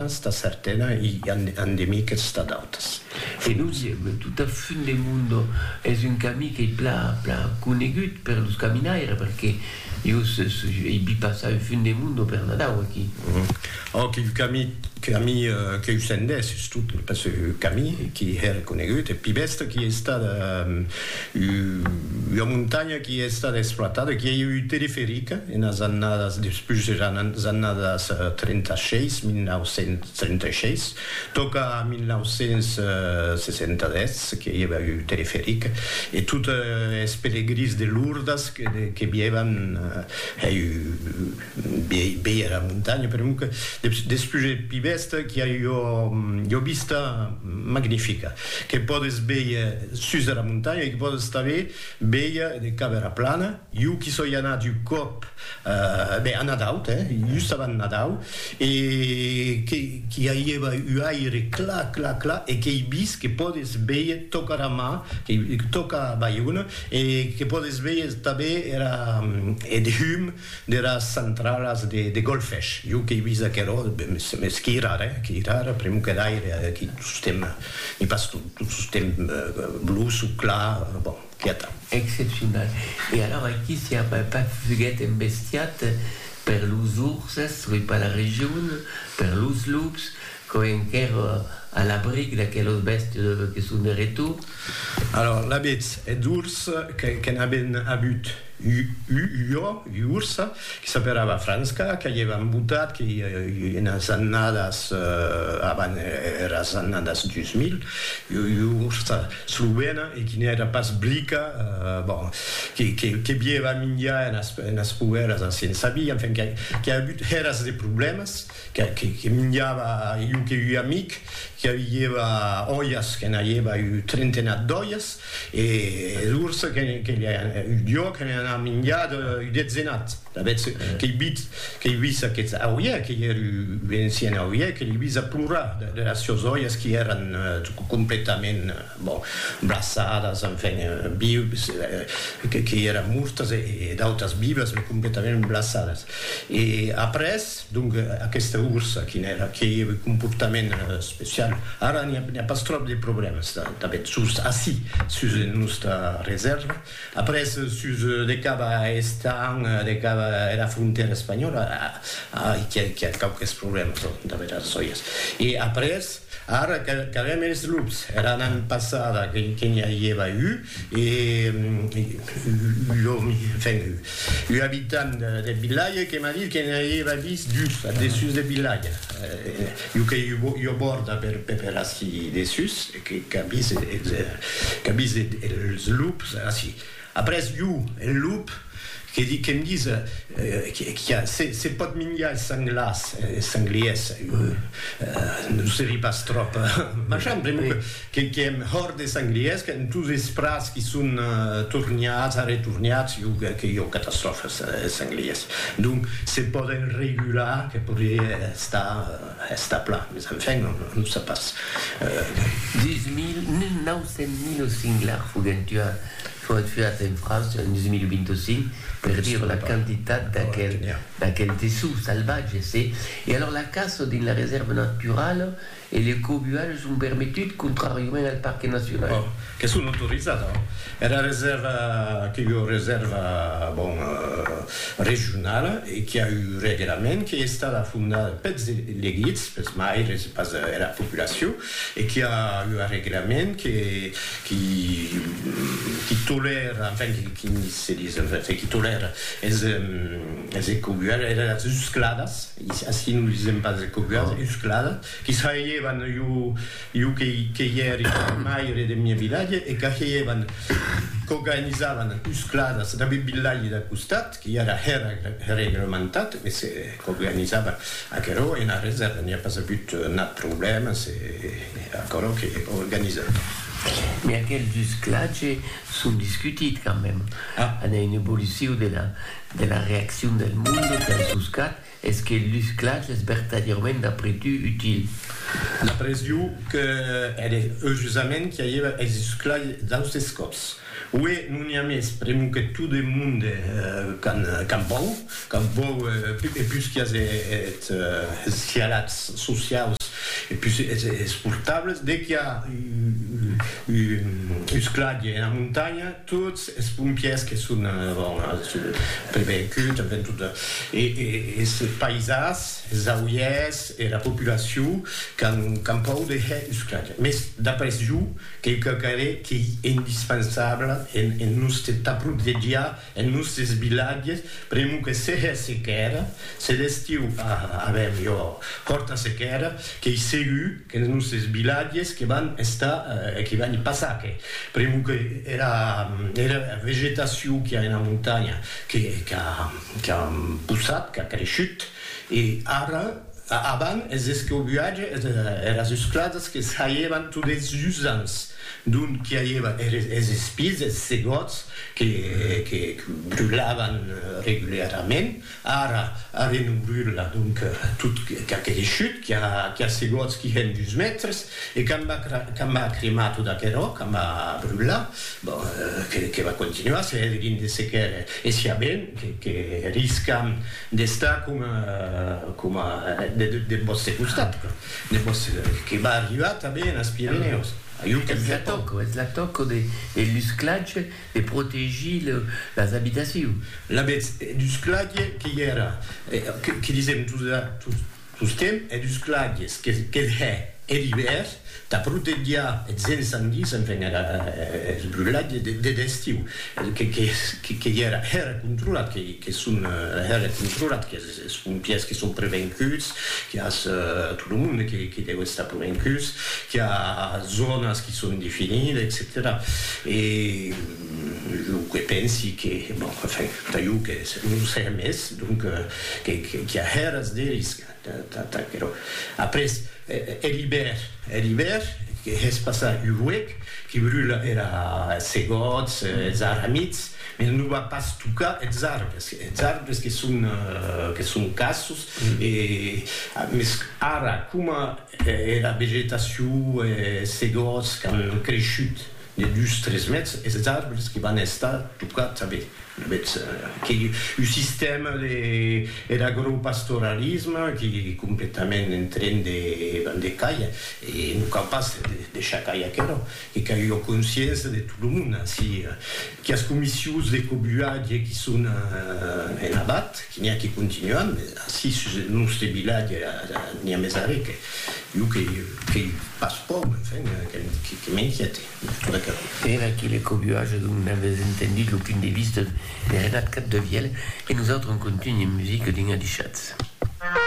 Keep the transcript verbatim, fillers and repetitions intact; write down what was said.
sta certena i endemiche sta d'autas. E noi, tutto il fin del mondo è un cammino che è pla, pla conegut per los camminaire, perché io i bipassa il fin del mondo per Nadal qui. Mm-hmm. Oh, che il cammino cammino che uscende su tutto, perché il cammino che è conegut e più besta che è stata um, una montagna che è stata esploitata, che è una teleferica in les années després de les années trentasei, millenovecentotrentasei, tocca a millenovecentosetanta, che aveva una teleferica, e tutti i pellegrini di Lourdes che, che vivevano bene la montagna, comunque, després de più besta che io ho vista magnifica, che puoi vedere su la montagna, che puoi stare bene di camera plana. Io che sono andato al Cop, uh, beh, a Nadal, eh, io stavo a Nadal, e che, che aveva un aire cla, cla, cla, e che i bis che puoi vedere toccare a me, che tocca a Bayona, e che puoi vedere també era e di hum della centrale di, di Golfesh. Io che ho visto che ero, che è rara, che è rara, prima che l'aire, che il sistema, mi passa tutto il sistema blu, su cla, bon. Exceptionnel. Et alors, ici, s'il n'y a pas fuguette imbestiate per los urses, per la regione, per los lups, coenquer à l'abric d'aquelles besties qui sont de retour. Alors, la bête est d'ours che ne abbiamo avuto io, ursa, che s'appellava Franska, che aveva imbutat, che in les années, abans era les années dos mil, ursa slovena, e che ne era pas blica, bon, che, che, che vieva mingia in les pueras sense via, enfin, che, che aveva eras de problemes, che, che, che mingiava io che io amic, che aveva ollas, che ne aveva trentena d'ollas, e l'ursa che, che io che ne ha mingiato i dezzenat. Che i bit, che i visa che auia, che eri insieme a auia, che i visa plura delle sue ollas che erano completamente bon, brassadas, enfin, bibs, che, che erano mortes e d'altres vives, ma completamente brassadas. E après, donc, aquesta ursa che era che aveva un comportamento speciale, ara n'hi ha, n'hi ha pas trop de problemes, també, sus, así, sus nostra reserva. Après, sus de cava estan, de cava la frontera espanyola, ah, che, che ha qualques problemes, també, les olles. I après, ara, carem els lups, era l'any passada que, que n'hi havia eu, i un habitant de village que m'ha dit que n'hi havia vist dus, dessus de village. Jo que jo borda per, per així dessus, que, que ha vist els lups, així. Après, jo, el lup, che, che mi dice eh, che, che se, se pot mingiare il sanglars, eh, sangliers, eh, non si pas troppo, ma c'è che, che horde sangliers, che tutti i sprats che sono tornati, ritornati, che io catastrofe sangliers. Donc, se pot regular, che potrebbe stare sta pla, mais enfin, non, non se passe. dix mille, neuf mille sanglars fugentuari fouettuati in Francia nel duemilaventincinque, per dire la quantità d'aquel tessuto salvaggio, sì. E allora la casse della riserva naturale e le cobuage sono permettute contrariamente al parco nazionale. Oh, che sono autorizzate. È la riserva che io riserva bon, uh, regionale e che ha un regolamento che è stata fondata per le guides, per mai per la popolazione e che ha un regolamento che, che, che tollera, enfin, che, che si dice, che tollera le cobuage, le escladas, ainsi nous disons pas les cobuage, escladas, che saevano io, io che, che ieri mai del mio villaggio e che avevano che organizzavano escladas da villaggi da costat, che era, era reglamentato, e si organizzava a Chero e una riserva, non ha pas avuto un problema, è ancora che organizzato. Mais quels esclaves sont discutés quand même. Ah. Il y a une évolution de la, de la réaction du monde dans ce cas. Est-ce que l'esclavage est véritablement, d'après tu, utile? D'après io, che è giustamente che aveva gli sclavi dans les scops. Oui, non hi ha més, prima que tot el món can, can bou, can bou, e plus que els escialats socials et puis c'est exportable. Dès qu'il y a une esclade dans la montagne, toutes les pompiers qui sont bon, prévaincus, et, et, et ce paysage, les aouillès et la population qui ont pas de esclade. Mais d'après ce jour, quelque chose qui est indispensable et nous sommes protéger et nous ces villages, prima que c'est sequer, c'est l'estiu avec io corta sequer, qui est sécu, que nous ces villages qui vont estar, qui vont y passer. Prima que era era végétation qui a dans la montagne, qui qui a qui a poussé, qui a crescut, et ara avant, les escobuages et les esclaves qui saïvaient toutes les usances. Donc, il y avait les espices, les ségots qui, qui brûlaient régulièrement. Ara, avec nous brûle donc tout quelques chutes, qui a qui a ségots qui ont douze mètres, et quand on a crémé tout d'accord, quand on a brûlé, bon, qui, qui va continuer, c'est une des séquelles. Et s'il y a bien, qui, qui risque d'être comme, comme des de bosses costate, des bosses qui va arriver bien à Pyrénées. Es la tocco, es la tocco de, de l'uscladge de protéger le, les habitations. La bête du scladge qui era, qui disait tout ça, tout, tout ce temps, et du scladge qui est l'hiver, ta proteggia e zensandi sempre sbrulati de destiu che che che era era controllat che che sono era controllat che sono pièces qui sont prévaincus che ha tout le monde che che deve essere prévaincus che ha zonas qui sont définies etc. E dunque pensi che bon enfin taillou che nous sermes donc che che ha eras de risque après et l'hiver et l'hiver qui est passé Uruguay qui brûle era ségots les aramides mais ne va pas tout cas les arbres les arbres qui sont qui sont cassos et mais ara comme la végétation et ségots qui ont crescut de douze treize mètres et ces arbres qui vont rester tout cas savez che il sistema de l'agropastoralisme qui est complètement en train de de caille et nous capable de chaque caille qui a eu conscience de tout le monde si qui a ce commissions de cobuage qui sont en abat qui n'y a qui continuent mais si nous ces villages n'y a mes arrêts que qui passe pas enfin qui qui m'inquiète et là qui les cobuages nous n'avons entendu l'aucune des vistes de Renat Capdevielle et nous autres on continue une musique d'Inga Dichatz.